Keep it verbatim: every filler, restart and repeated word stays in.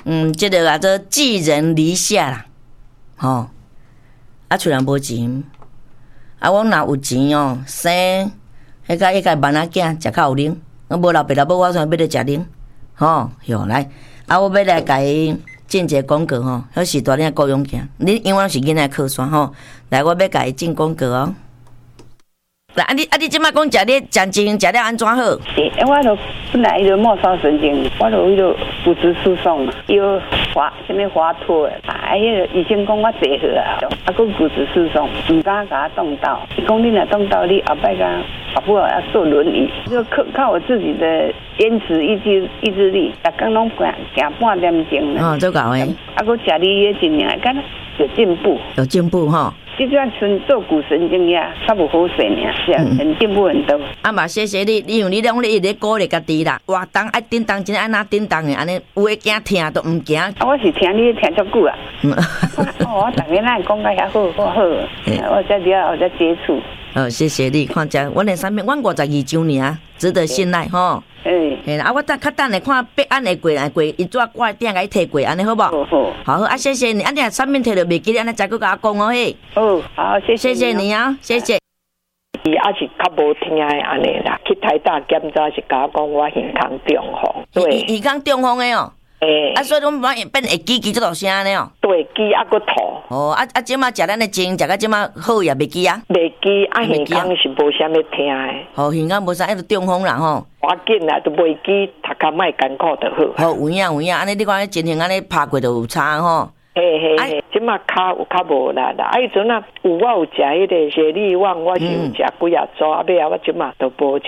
嗯，即个啊做寄人篱下啦，吼，啊厝人无钱，啊我若有钱哦，生迄个迄个慢仔囝食较有能，我无老爸老母我怎要咧食能？吼，哟来，啊我要来甲伊进一个广告吼，迄是大领雇佣囝，你永远是囡仔靠山吼，来我要甲伊进广告哦。来，啊你啊你即摆讲食咧食精食了安怎好？ 诶，我都本来伊就末梢神经，我就伊就骨质疏松嘛，伊有滑什么滑脱诶，啊，迄个医生讲我坐好啊，啊，佮骨质疏松，唔敢甲我动刀。伊讲你若动刀，你后摆甲后不要坐轮椅，就靠靠我自己的坚持意志意志力，逐工拢行行半点钟呢。 哦，做够诶。 啊，佮食你迄一年，敢有进步。 有进步吼。 这段纯做骨神经呀，较无好势呢，是啊，很进步很多。 啊嘛，谢谢你，因为你拢咧一直鼓励家己啦，活动爱叮当，真爱哪叮当的，安尼有诶惊听都唔惊。啊， 我是听你听足久啊。哦，我逐个咱讲甲遐好，好好，我才了，我才接触。 哦，谢谢你，看遮，阮的产品，阮五十二周年，值得信赖吼。 诶， 嘿啦，啊，我等较等下看别安会过来过，伊怎挂顶甲伊摕过，安尼好无？ 好好， 好好啊，谢谢你，啊，你若产品摕着袂记咧，安尼再搁甲我讲哦嘿。 哦，好，谢谢， 谢谢你啊，谢谢。 伊也是较无听的安尼啦，去台大检查是甲我讲我胸腔中风，对， 伊伊讲中风的哦。 诶， 啊，所以拢变变会记记这大声呢哦。 对，记啊，搁吐。哦， 啊啊，即马食咱的精，食到即马好也袂记啊。 袂记，啊，耳孔是无啥物听的。 哦，耳孔无啥，迄个中风啦吼。 我紧啦，都袂记，读较莫艰苦就好。 好，有影有影，安尼你看情形安尼拍过就有差吼。 嘿嘿嘿，即马骹有较无力啦。啊，迄阵啊，有我有食迄个雪莉旺，我是有食几啊组，啊尾啊我即马都无。